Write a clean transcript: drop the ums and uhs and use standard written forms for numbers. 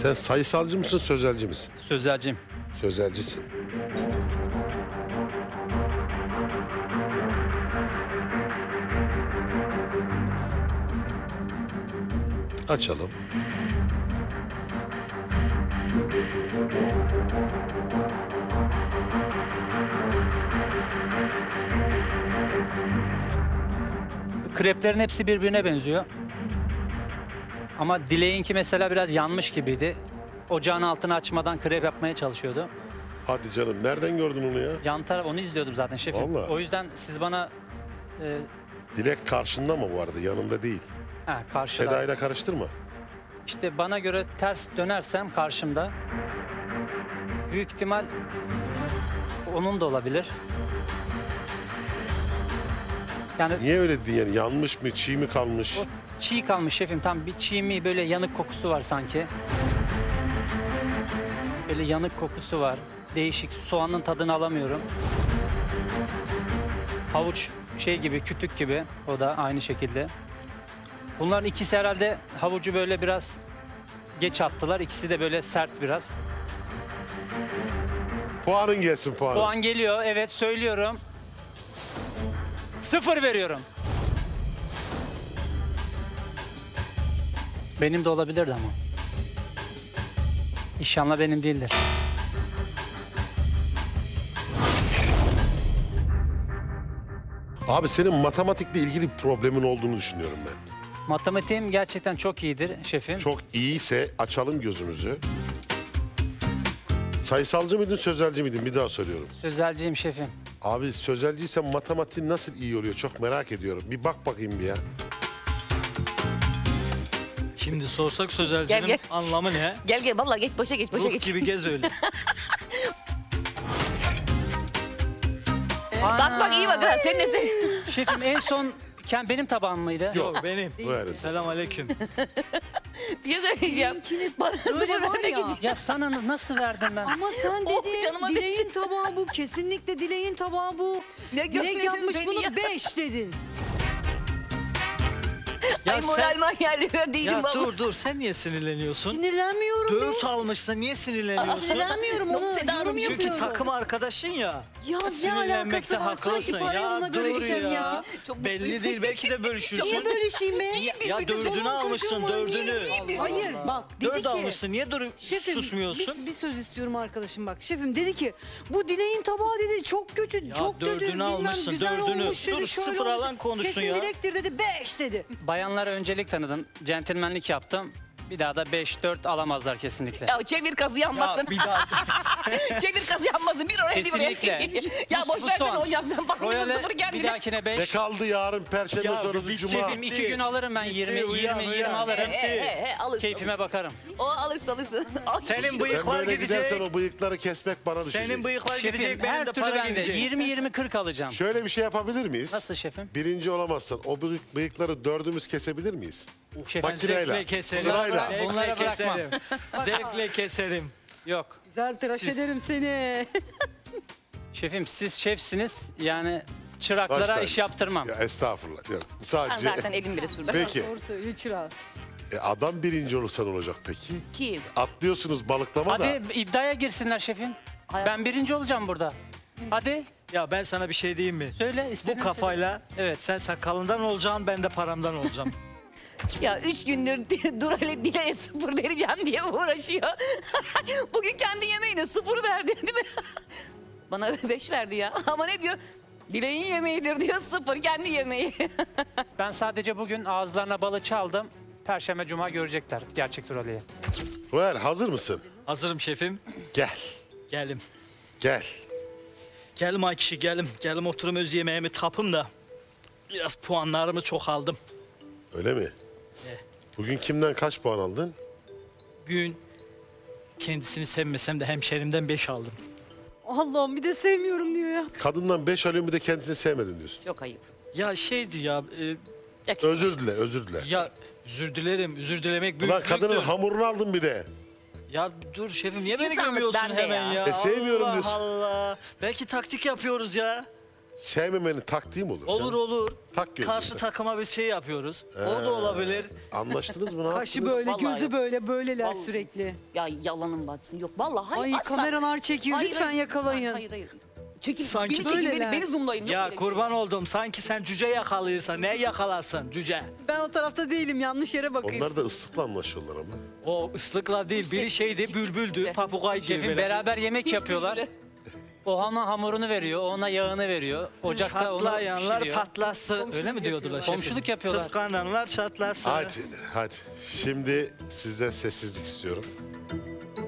Sen sayısalcı mısın, sözelci misin? Sözelciyim. Sözelcisin. Açalım. Kreplerin hepsi birbirine benziyor. Ama Dilek'inki mesela biraz yanmış gibiydi. Ocağın altını açmadan krep yapmaya çalışıyordu. Hadi canım, nereden gördün onu ya? Yan taraf onu izliyordum zaten şefim. Vallahi. O yüzden siz bana Dilek karşında mı bu arada, yanında değil? karşıda. Seda ile karıştırma. İşte bana göre ters dönersem karşımda büyük ihtimal onun da olabilir. Yani Niye öyle dedin yani? Yanmış mı, çiğ mi kalmış? o çiğ kalmış şefim. Tam bir çiğ mi, böyle yanık kokusu var sanki. Böyle yanık kokusu var. Değişik. Soğanın tadını alamıyorum. Havuç şey gibi, kütük gibi. O da aynı şekilde. Bunların ikisi herhalde havucu böyle biraz geç attılar. İkisi de böyle sert biraz. Puanın gelsin, puanın. Puan geliyor. Evet, söylüyorum. 0 veriyorum. Benim de olabilirdi ama. İnşallah benim değildir. Abi senin matematikle ilgili bir problemin olduğunu düşünüyorum ben. Matematiğim gerçekten çok iyidir şefim. Çok iyiyse açalım gözümüzü. Sayısalcı mıydın, sözelci miydin? Bir daha soruyorum. Sözelciyim şefim. Abi sözelciysen matematiğin nasıl iyi oluyor? Çok merak ediyorum. Bir bak bakayım bir ya. Şimdi sorsak sözelcinin Gel, gel. anlamı ne? Gel vallahi geç başa geç başa Ruh geç. gibi gez öyle. Bak iyi bak ha sen de sen. Şefim en son benim tabağım mıydı? Yok benim. Böyle. Selam aleyküm. Bir şey söyleyeceğim. Bana sıfır var vermek ya. için. Ya sana nasıl verdim ben? Ama sen Oh, dedin, canıma Dilek'in tabağı bu. Kesinlikle Dilek'in tabağı bu. Ne Dilek görmedin yapmış beni bunu ya? 5 dedin. Ya Ay moral manyerli verdiydim Ya baba. dur sen niye sinirleniyorsun? Sinirlenmiyorum be. 4 almışsın niye sinirleniyorsun? Sinirlenmiyorum Yok, onu Seda yorum Hanım, Çünkü yapıyorum. takım arkadaşın ya. Ya ne Sinirlenmekte alakası var? haklısın. Sanki para Ya yoluna dur bölüşeceğim ya. ya. Çok Belli mutluyum. değil belki de bölüşürsün. Niye bölüşeyim be? Ya Bir de dördünü Benim almışsın çocuğum var, niye dördünü. yiyeyim? Hayır bak dedi 4 ki. almışsın niye Şefim susmuyorsun? bir söz istiyorum arkadaşım bak. Şefim dedi ki bu Dilek'in tabağı dedi çok kötü, Ya çok kötü. dördünü Bilmem almışsın, güzel dördünü. olmuş, Dur, şöyle sıfır olmuş. alan konuşsun Kesin ya. Dilek'tir dedi 5 dedi. Bayanlara öncelik tanıdım. Centilmenlik yaptım. Bir daha da 5-4 alamazlar kesinlikle. Ya çevir kazı yanmasın. Ya bir daha. Çevir kazı yanmasın. Bir oraya bir oraya. Kesinlikle. Ya Bu- boş bu versene son. hocam sen bakmışsın Royale sıfır bir kendine. dahakine Ne 5. kaldı yarın Perşembe Ya, sonrası bitti. Cuma? Şefim 2 gün alırım ben 20 uyan, 20 uyan. alırım. Alırsın. Keyfime bakarım. O alırsın. Al, Senin git. Sen bıyıklar böyle gidecek. gidersen o bıyıkları kesmek bana düşecek. Senin bıyıklar Şefim gidecek benim her de türlü para bende. gidecek. 20-20-40 alacağım. Şöyle bir şey yapabilir miyiz? Nasıl şefim? Birinci olamazsan o bıyıkları dördümüz kesebilir miyiz? Şefim Makineyle, Zevkle keserim. sırayla. Zevkle Bunlara bırakmam. keserim. Zevkle keserim. Yok. Güzel tıraş Siz- ederim seni. Şefim siz şefsiniz. Yani çıraklara Baştan. iş yaptırmam. Ya estağfurullah. Ya, Ben sadece zaten elim bile sür. Peki. Doğru söylüyor çırağı. Adam birinci olursa ne olacak peki? Kim? Atlıyorsunuz balıklama da. Hadi iddiaya girsinler şefim. Ben birinci olacağım burada. Hadi Ya ben sana bir şey diyeyim mi? söyle Bu istediğin kafayla Evet. sen sakalından olacaksın ben de paramdan olacağım. Ya 3 gündür Dural'e Dile'ye sıfır vereceğim diye uğraşıyor. Bugün kendi yemeğine sıfır verdi değil mi? Bana 5 verdi ya. Ama ne diyor? Dile'nin yemeğidir diyor sıfır kendi yemeği. Ben sadece bugün ağızlarına balı çaldım. Perşembe cuma görecekler gerçek Turali'yi. Royal hazır mısın? Hazırım şefim. Gel. Gelim. Gel. Gelim ay kişi gelim. Gelim oturum öz yemeğimi tapım da. Biraz puanlarımı çok aldım. Öyle mi? Bugün kimden kaç puan aldın? Bugün kendisini sevmesem de hemşerimden 5 aldım. Allah'ım bir de sevmiyorum diyor ya. Kadından 5 alıyorum bir de kendisini sevmedim diyorsun. Çok ayıp. Ya şeydi ya, Özür dile, özür dile. ya özür dilerim, özür dilemek büyük Ulan kadının hamurunu aldın bir de. Ya dur şefim niye beni İnsanlık gömüyorsun bende hemen ya. ya? Sevmiyorum Allah diyorsun. Allah. Belki taktik yapıyoruz ya. sevmemenin taktiği mi olur? Olur canım? olur. Tak gözünü. Karşı takıma bir şey yapıyoruz. O da olabilir. Anlaştınız mı? Ne Kaşı yaptınız? böyle, Vallahi gözü yok. böyle, böyleler Vallahi. sürekli. Ya yalanın batsın. Yok vallahi hayır Ay asla. kameralar çekiyor, Hayır, lütfen hayır, yakalayın. Hayır. Çekil, Sanki beni çekin, böyleler. beni zoomlayın. Yok Ya öyle bir kurban oldum. Sanki sen cüce yakalayırsan ne yakalarsın cüce? Ben o tarafta değilim, yanlış yere bakayım. Onlar da ıslıkla anlaşıyorlar ama. O ıslıkla değil. Biri şeydi, bülbüldü, papugay gibi. Şefim böyle. beraber yemek yapıyorlar. O ona hamurunu veriyor, o ona yağını veriyor. Ocakta onu Çatlayanlar pişiriyor. patlasın. Öyle mi diyordular şefim? Komşuluk yapıyorlar. Kıskananlar çatlasın. Hadi, hadi. Şimdi sizden sessizlik istiyorum.